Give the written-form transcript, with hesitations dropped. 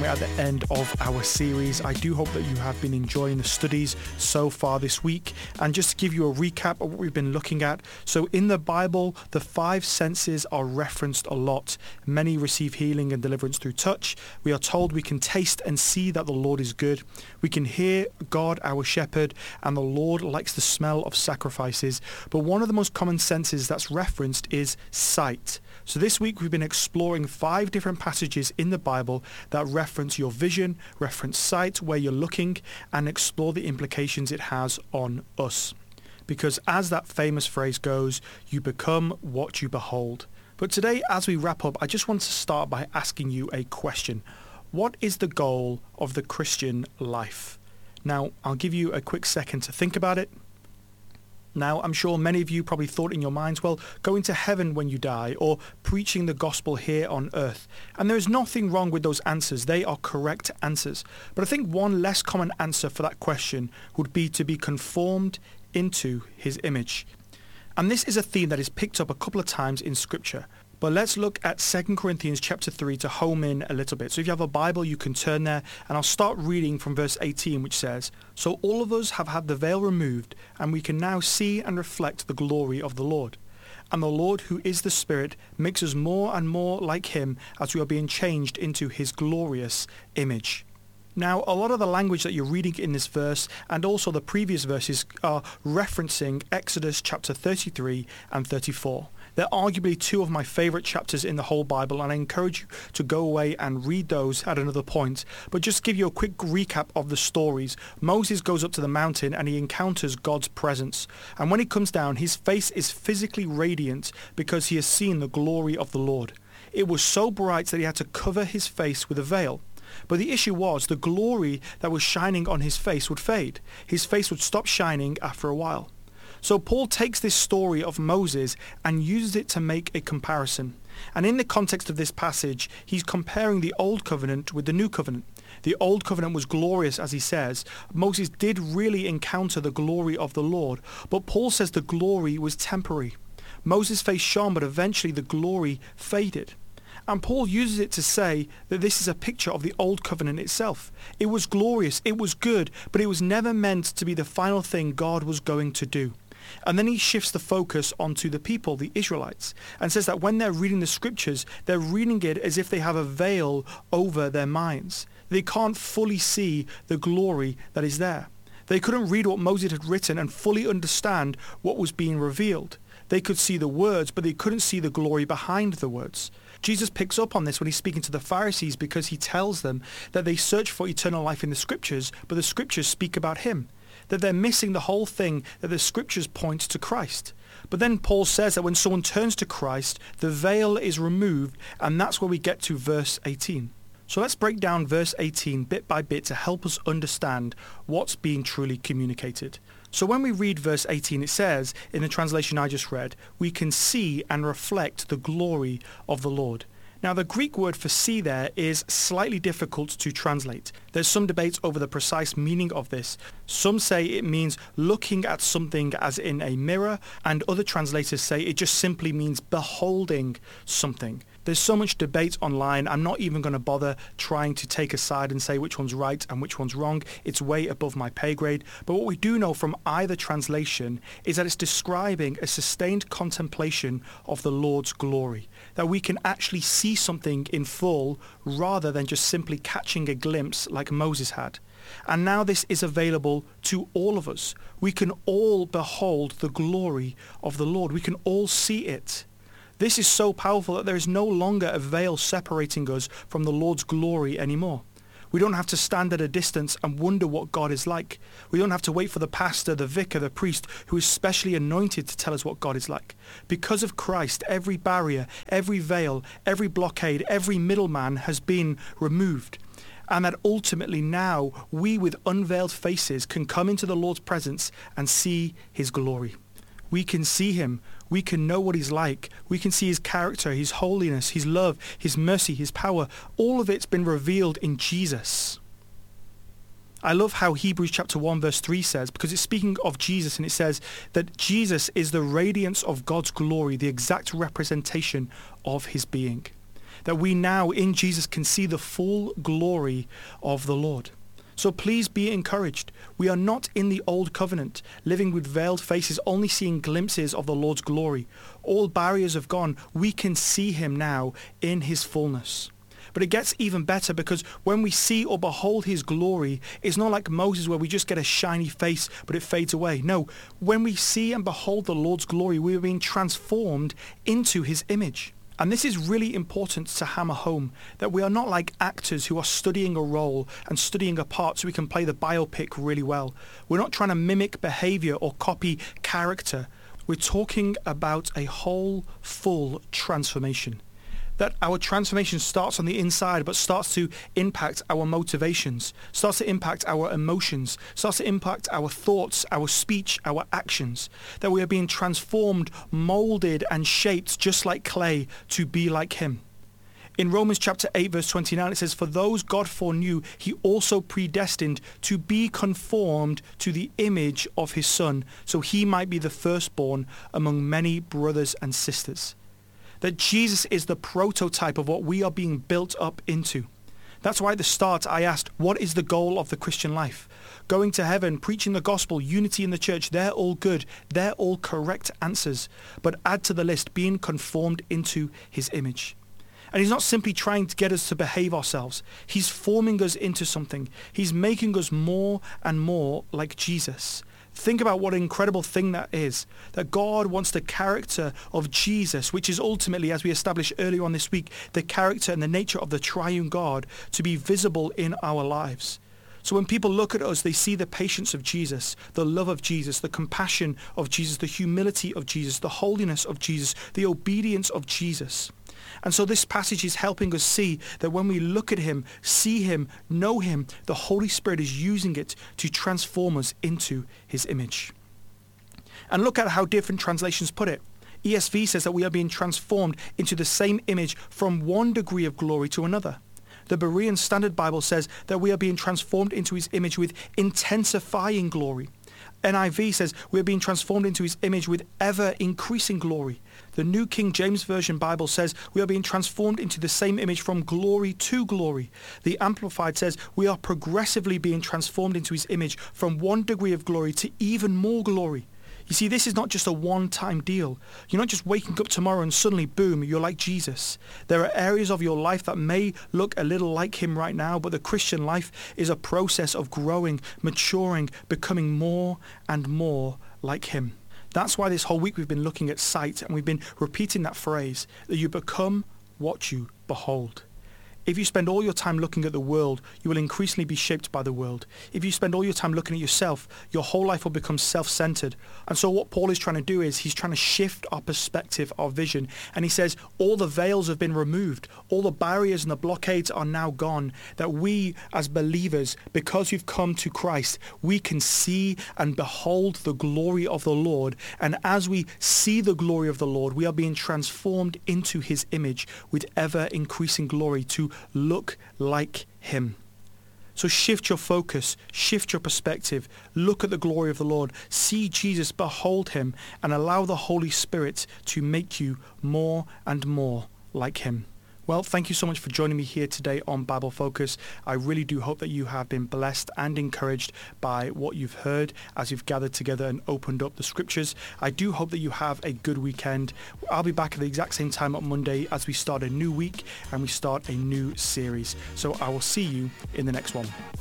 coming at the end of our series. I do hope that you have been enjoying the studies so far this week. And just to give you a recap of what we've been looking at. So in the Bible, the 5 senses are referenced a lot. Many receive healing and deliverance through touch. We are told we can taste and see that the Lord is good. We can hear God, our shepherd, and the Lord likes the smell of sacrifices. But one of the most common senses that's referenced is sight. So this week we've been exploring 5 different passages in the Bible that reference your vision, reference sight, where you're looking, and explore the implications it has on us. Because as that famous phrase goes, you become what you behold. But today, as we wrap up, I just want to start by asking you a question. What is the goal of the Christian life? Now, I'll give you a quick second to think about it. Now, I'm sure many of you probably thought in your minds, well, going to heaven when you die, or preaching the gospel here on earth. And there is nothing wrong with those answers. They are correct answers. But I think one less common answer for that question would be to be conformed into his image. And this is a theme that is picked up a couple of times in Scripture. But let's look at 2 Corinthians chapter 3 to home in a little bit. So if you have a Bible, you can turn there, and I'll start reading from verse 18, which says, "So all of us have had the veil removed, and we can now see and reflect the glory of the Lord. And the Lord, who is the Spirit, makes us more and more like him as we are being changed into his glorious image." Now, a lot of the language that you're reading in this verse and also the previous verses are referencing Exodus chapter 33 and 34. They're arguably 2 of my favorite chapters in the whole Bible, and I encourage you to go away and read those at another point. But just to give you a quick recap of the stories, Moses goes up to the mountain and he encounters God's presence. And when he comes down, his face is physically radiant because he has seen the glory of the Lord. It was so bright that he had to cover his face with a veil. But the issue was the glory that was shining on his face would fade. His face would stop shining after a while. So Paul takes this story of Moses and uses it to make a comparison. And in the context of this passage, he's comparing the Old Covenant with the New Covenant. The Old Covenant was glorious, as he says. Moses did really encounter the glory of the Lord. But Paul says the glory was temporary. Moses' face shone, but eventually the glory faded. And Paul uses it to say that this is a picture of the Old Covenant itself. It was glorious, it was good, but it was never meant to be the final thing God was going to do. And then he shifts the focus onto the people, the Israelites, and says that when they're reading the scriptures, they're reading it as if they have a veil over their minds. They can't fully see the glory that is there. They couldn't read what Moses had written and fully understand what was being revealed. They could see the words, but they couldn't see the glory behind the words. Jesus picks up on this when he's speaking to the Pharisees because he tells them that they search for eternal life in the scriptures, but the scriptures speak about him. That they're missing the whole thing, that the scriptures point to Christ. But then Paul says that when someone turns to Christ, the veil is removed, and that's where we get to verse 18. So let's break down verse 18 bit by bit to help us understand what's being truly communicated. So when we read verse 18, it says, in the translation I just read, we can see and reflect the glory of the Lord. Now, the Greek word for see there is slightly difficult to translate. There's some debate over the precise meaning of this. Some say it means looking at something as in a mirror, and other translators say it just simply means beholding something. There's so much debate online, I'm not even going to bother trying to take a side and say which one's right and which one's wrong. It's way above my pay grade. But what we do know from either translation is that it's describing a sustained contemplation of the Lord's glory. That we can actually see something in full rather than just simply catching a glimpse like Moses had. And now this is available to all of us. We can all behold the glory of the Lord. We can all see it. This is so powerful that there is no longer a veil separating us from the Lord's glory anymore. We don't have to stand at a distance and wonder what God is like. We don't have to wait for the pastor, the vicar, the priest, who is specially anointed to tell us what God is like. Because of Christ, every barrier, every veil, every blockade, every middleman has been removed. And that ultimately now we with unveiled faces can come into the Lord's presence and see his glory. We can see him. We can know what he's like. We can see his character, his holiness, his love, his mercy, his power. All of it's been revealed in Jesus. I love how Hebrews chapter 1 verse 3 says, because it's speaking of Jesus, and it says that Jesus is the radiance of God's glory, the exact representation of his being. that we now in Jesus can see the full glory of the Lord. So please be encouraged. We are not in the old covenant, living with veiled faces, only seeing glimpses of the Lord's glory. All barriers have gone. We can see him now in his fullness. But it gets even better, because when we see or behold his glory, it's not like Moses where we just get a shiny face but it fades away. No, when we see and behold the Lord's glory, we are being transformed into his image. And this is really important to hammer home, that we are not like actors who are studying a role and studying a part so we can play the biopic really well. We're not trying to mimic behavior or copy character. We're talking about a whole, full transformation. That our transformation starts on the inside, but starts to impact our motivations, starts to impact our emotions, starts to impact our thoughts, our speech, our actions. That we are being transformed, molded and shaped just like clay to be like him. In Romans chapter 8 verse 29 it says, "For those God foreknew, he also predestined to be conformed to the image of his Son, so he might be the firstborn among many brothers and sisters." That Jesus is the prototype of what we are being built up into. That's why at the start I asked, what is the goal of the Christian life? Going to heaven, preaching the gospel, unity in the church, they're all good. They're all correct answers. But add to the list, being conformed into his image. And he's not simply trying to get us to behave ourselves. He's forming us into something. He's making us more and more like Jesus. Think about what an incredible thing that is, that God wants the character of Jesus, which is ultimately, as we established earlier on this week, the character and the nature of the triune God, to be visible in our lives. So when people look at us, they see the patience of Jesus, the love of Jesus, the compassion of Jesus, the humility of Jesus, the holiness of Jesus, the obedience of Jesus. And so this passage is helping us see that when we look at him, see him, know him, the Holy Spirit is using it to transform us into his image. And look at how different translations put it. ESV says that we are being transformed into the same image from one degree of glory to another. The Berean Standard Bible says that we are being transformed into his image with intensifying glory. NIV says we are being transformed into his image with ever increasing glory. The New King James Version Bible says we are being transformed into the same image from glory to glory. The Amplified says we are progressively being transformed into his image from one degree of glory to even more glory. You see, this is not just a one-time deal. You're not just waking up tomorrow and suddenly, boom, you're like Jesus. There are areas of your life that may look a little like him right now, but the Christian life is a process of growing, maturing, becoming more and more like him. That's why this whole week we've been looking at sight, and we've been repeating that phrase, that you become what you behold. If you spend all your time looking at the world, you will increasingly be shaped by the world. If you spend all your time looking at yourself, your whole life will become self-centered. And so what Paul is trying to do is he's trying to shift our perspective, our vision. And he says all the veils have been removed. All the barriers and the blockades are now gone. That we as believers, because we've come to Christ, we can see and behold the glory of the Lord. And as we see the glory of the Lord, we are being transformed into his image with ever increasing glory to look like him. So shift your focus, shift your perspective, look at the glory of the Lord, see Jesus, behold him, and allow the Holy Spirit to make you more and more like him. Well, thank you so much for joining me here today on Bible Focus. I really do hope that you have been blessed and encouraged by what you've heard as you've gathered together and opened up the scriptures. I do hope that you have a good weekend. I'll be back at the exact same time on Monday as we start a new week and we start a new series. So I will see you in the next one.